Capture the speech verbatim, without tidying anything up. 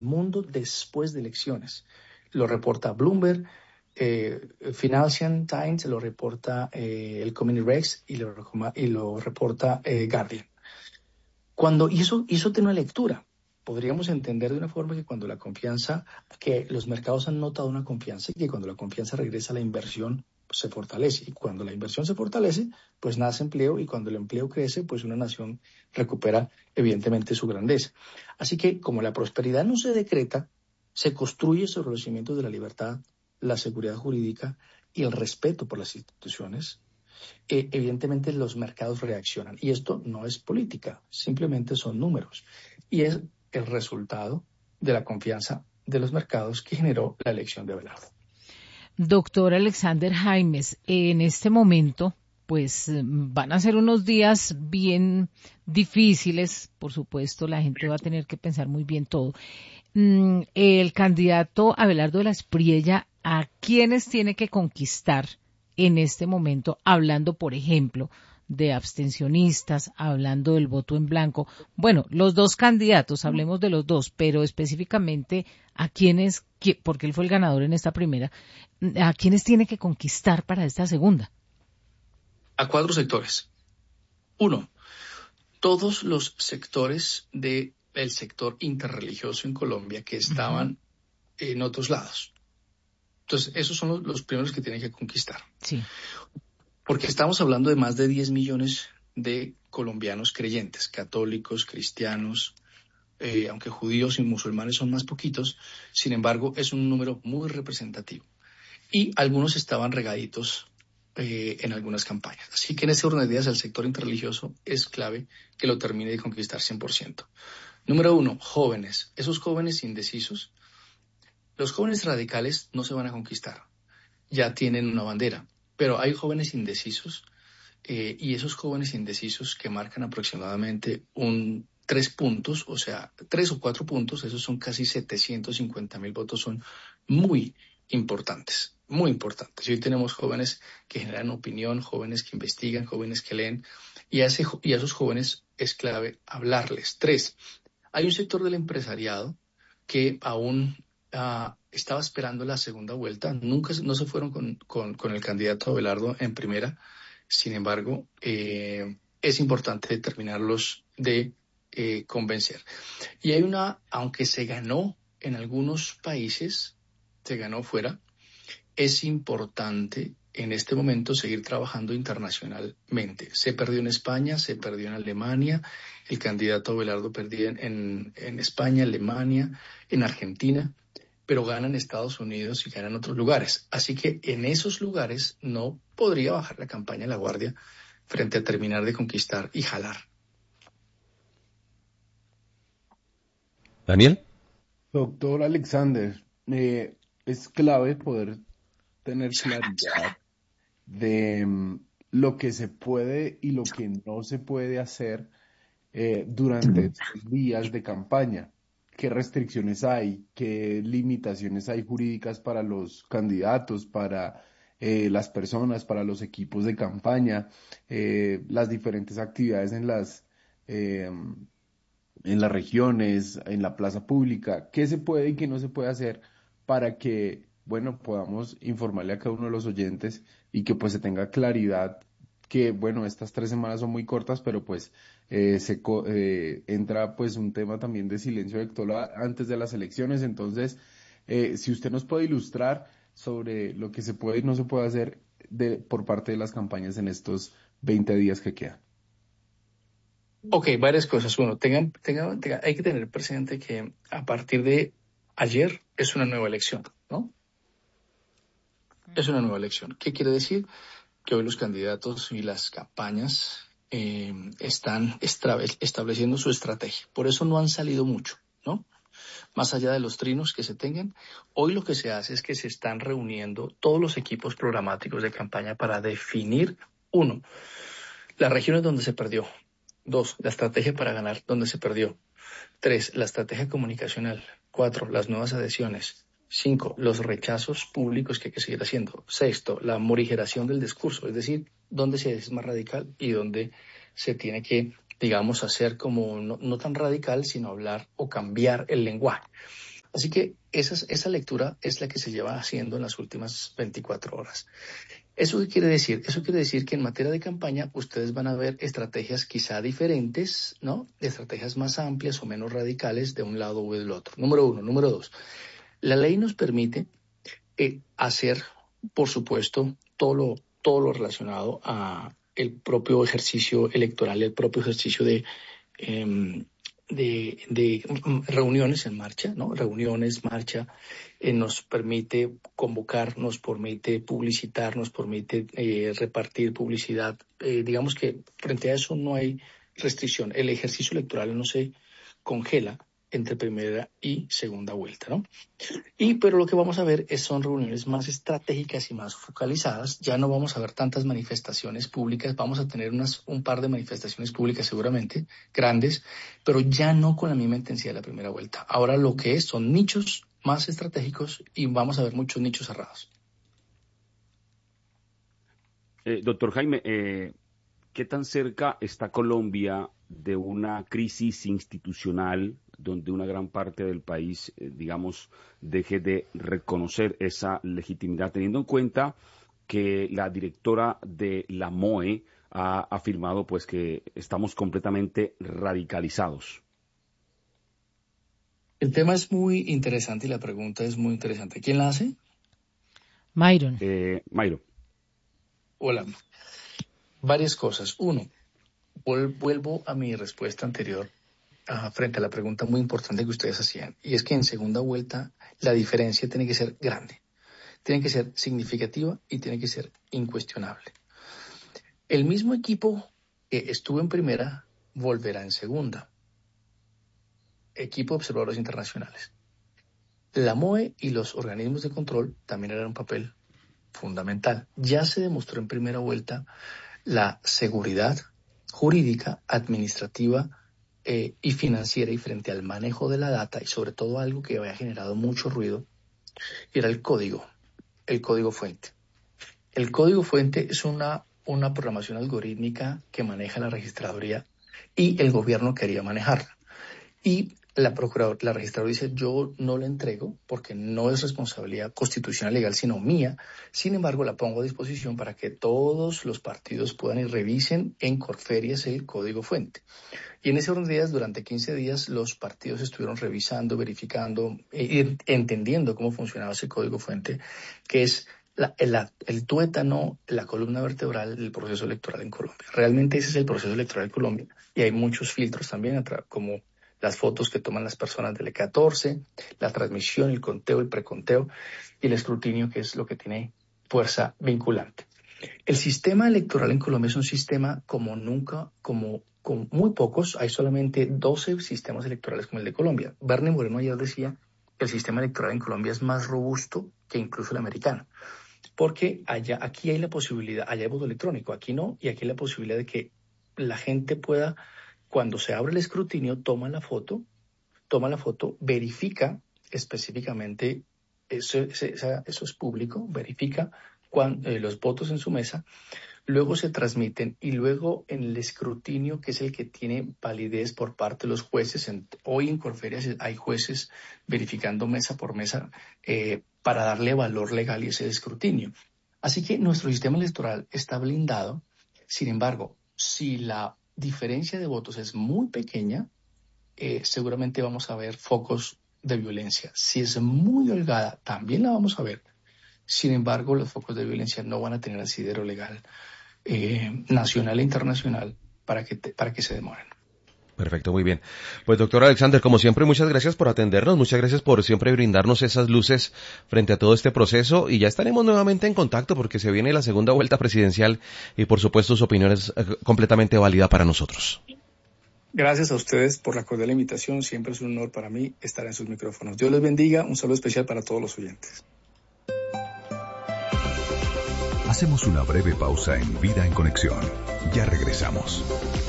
mundo después de elecciones. Lo reporta Bloomberg, eh, Financial Times, lo reporta eh, el Community Rex y lo, y lo reporta eh, Guardian. Cuando, y eso, y eso tiene una lectura. Podríamos entender de una forma que cuando la confianza, que los mercados han notado una confianza y que cuando la confianza regresa, la inversión pues, se fortalece. Y cuando la inversión se fortalece, pues nace empleo, y cuando el empleo crece, pues una nación recupera evidentemente su grandeza. Así que como la prosperidad no se decreta, se construye sobre los cimientos de la libertad, la seguridad jurídica y el respeto por las instituciones. Eh, evidentemente los mercados reaccionan. Y esto no es política, simplemente son números. Y es el resultado de la confianza de los mercados que generó la elección de Abelardo. Doctor Alexander Jaimes, en este momento, pues van a ser unos días bien difíciles, por supuesto, la gente va a tener que pensar muy bien todo. Mm, el candidato Abelardo de la Espriella, ¿a quiénes tiene que conquistar en este momento, hablando, por ejemplo, de abstencionistas, hablando del voto en blanco? Bueno, los dos candidatos, hablemos de los dos, pero específicamente a quiénes, porque él fue el ganador en esta primera, ¿a quiénes tiene que conquistar para esta segunda? A cuatro sectores. Uno, todos los sectores del sector interreligioso en Colombia que estaban uh-huh. en otros lados. Entonces, esos son los, los primeros que tienen que conquistar. Sí. Porque estamos hablando de más de diez millones de colombianos creyentes, católicos, cristianos, eh, aunque judíos y musulmanes son más poquitos, sin embargo, es un número muy representativo. Y algunos estaban regaditos eh, en algunas campañas. Así que en ese orden de ideas, el sector interreligioso es clave que lo termine de conquistar cien por ciento. Número uno, jóvenes. Esos jóvenes indecisos, los jóvenes radicales no se van a conquistar, ya tienen una bandera, pero hay jóvenes indecisos eh, y esos jóvenes indecisos que marcan aproximadamente un tres puntos, o sea, tres o cuatro puntos, esos son casi setecientos cincuenta mil votos, son muy importantes, muy importantes. Y hoy tenemos jóvenes que generan opinión, jóvenes que investigan, jóvenes que leen, y a, ese, y a esos jóvenes es clave hablarles. Tres, hay un sector del empresariado que aún uh, estaba esperando la segunda vuelta, nunca no se fueron con, con, con el candidato Abelardo en primera. Sin embargo, eh, es importante terminarlos de eh, convencer. Y hay una, aunque se ganó en algunos países, se ganó fuera, es importante en este momento seguir trabajando internacionalmente. Se perdió en España, se perdió en Alemania, el candidato Abelardo perdió en, en, en España, Alemania, en Argentina, pero gana en Estados Unidos y gana en otros lugares. Así que en esos lugares no podría bajar la campaña la guardia frente a terminar de conquistar y jalar. Daniel. Doctor Alexander, eh, es clave poder tener claridad de um, lo que se puede y lo que no se puede hacer eh, durante estos días de campaña. ¿Qué restricciones hay? ¿Qué limitaciones hay jurídicas para los candidatos, para eh, las personas, para los equipos de campaña? Eh, las diferentes actividades en las, eh, en las regiones, en la plaza pública. ¿Qué se puede y qué no se puede hacer para que, bueno, podamos informarle a cada uno de los oyentes y que pues se tenga claridad que, bueno, estas tres semanas son muy cortas, pero pues eh, se eh, entra pues un tema también de silencio electoral antes de las elecciones. Entonces, eh, si usted nos puede ilustrar sobre lo que se puede y no se puede hacer de, por parte de las campañas en estos veinte días que quedan. Ok, varias cosas. Uno, tengan, tengan, tengan, hay que tener presente que a partir de ayer es una nueva elección, ¿no? Es una nueva elección. ¿Qué quiere decir? Que hoy los candidatos y las campañas eh, están estableciendo su estrategia. Por eso no han salido mucho, ¿no? Más allá de los trinos que se tengan, hoy lo que se hace es que se están reuniendo todos los equipos programáticos de campaña para definir, uno, las regiones donde se perdió. Dos, la estrategia para ganar donde se perdió. Tres, la estrategia comunicacional. Cuatro, las nuevas adhesiones. Cinco, los rechazos públicos que hay que seguir haciendo. Sexto, la morigeración del discurso, es decir, dónde se es más radical y dónde se tiene que, digamos, hacer como no, no tan radical, sino hablar o cambiar el lenguaje. Así que esa, esa lectura es la que se lleva haciendo en las últimas veinticuatro horas. ¿Eso qué quiere decir? Eso quiere decir que en materia de campaña ustedes van a ver estrategias quizá diferentes, ¿no? Estrategias más amplias o menos radicales de un lado o del otro. Número uno. Número dos. La ley nos permite eh, hacer, por supuesto, todo lo, todo lo relacionado a el propio ejercicio electoral, el propio ejercicio de... Eh, De, de reuniones en marcha, ¿no? Reuniones, marcha, eh, nos permite convocar, nos permite publicitar, nos permite eh, repartir publicidad. Eh, digamos que frente a eso no hay restricción. El ejercicio electoral no se congela entre primera y segunda vuelta, ¿no? Y pero lo que vamos a ver es, son reuniones más estratégicas y más focalizadas. Ya no vamos a ver tantas manifestaciones públicas, vamos a tener unas, un par de manifestaciones públicas seguramente, grandes, pero ya no con la misma intensidad de la primera vuelta. Ahora lo que es son nichos más estratégicos y vamos a ver muchos nichos cerrados. Eh, doctor Jaime, eh, ¿qué tan cerca está Colombia de una crisis institucional donde una gran parte del país, eh, digamos, deje de reconocer esa legitimidad, teniendo en cuenta que la directora de la M O E ha afirmado pues que estamos completamente radicalizados? El tema es muy interesante y la pregunta es muy interesante. ¿Quién la hace? Myron. Eh, Mayro. Hola. Varias cosas. Uno, vuelvo a mi respuesta anterior uh, frente a la pregunta muy importante que ustedes hacían, y es que en segunda vuelta la diferencia tiene que ser grande, tiene que ser significativa y tiene que ser incuestionable. El mismo equipo que estuvo en primera volverá en segunda. Equipo de observadores internacionales. La M O E y los organismos de control también eran un papel fundamental. Ya se demostró en primera vuelta la seguridad jurídica, administrativa eh, y financiera y frente al manejo de la data, y sobre todo algo que había generado mucho ruido, era el código, el código fuente. El código fuente es una, una programación algorítmica que maneja la registraduría y el gobierno quería manejarla. Y la procuradora, la registradora dice, yo no la entrego porque no es responsabilidad constitucional legal, sino mía. Sin embargo, la pongo a disposición para que todos los partidos puedan y revisen en Corferias el código fuente. Y en ese orden de días, durante quince días, los partidos estuvieron revisando, verificando y entendiendo cómo funcionaba ese código fuente, que es la, el, el tuétano, la columna vertebral del proceso electoral en Colombia. Realmente ese es el proceso electoral en Colombia. Y hay muchos filtros también, como las fotos que toman las personas del E catorce, la transmisión, el conteo, el preconteo y el escrutinio, que es lo que tiene fuerza vinculante. El sistema electoral en Colombia es un sistema como nunca, como con muy pocos, hay solamente doce sistemas electorales como el de Colombia. Bernie Moreno ayer decía que el sistema electoral en Colombia es más robusto que incluso el americano, porque allá, aquí hay la posibilidad, allá hay voto electrónico, aquí no, y aquí hay la posibilidad de que la gente pueda, cuando se abre el escrutinio, toma la foto, toma la foto, verifica específicamente, eso, eso es público, verifica cuando, eh, los votos en su mesa, luego se transmiten y luego en el escrutinio, que es el que tiene validez por parte de los jueces, en, hoy en Corferias hay jueces verificando mesa por mesa eh, para darle valor legal y ese escrutinio. Así que nuestro sistema electoral está blindado. Sin embargo, si la diferencia de votos es muy pequeña, eh, seguramente vamos a ver focos de violencia. Si es muy holgada, también la vamos a ver. Sin embargo, los focos de violencia no van a tener asidero legal eh, nacional e internacional para que, te, para que se demoren. Perfecto, muy bien. Pues doctor Alexander, como siempre, muchas gracias por atendernos, muchas gracias por siempre brindarnos esas luces frente a todo este proceso y ya estaremos nuevamente en contacto porque se viene la segunda vuelta presidencial y por supuesto su opinión es completamente válida para nosotros. Gracias a ustedes por la cordial invitación, siempre es un honor para mí estar en sus micrófonos. Dios les bendiga, un saludo especial para todos los oyentes. Hacemos una breve pausa en Vida en Conexión. Ya regresamos.